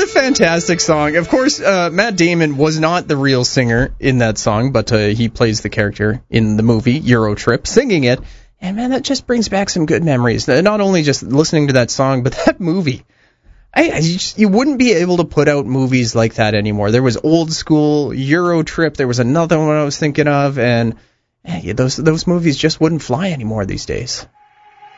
a fantastic song. Of course, Matt Damon was not the real singer in that song, but he plays the character in the movie Euro Trip, singing it. And, man, that just brings back some good memories. Not only just listening to that song, but that movie. You wouldn't be able to put out movies like that anymore. There was Old School, Euro Trip, there was another one I was thinking of, and those movies just wouldn't fly anymore these days.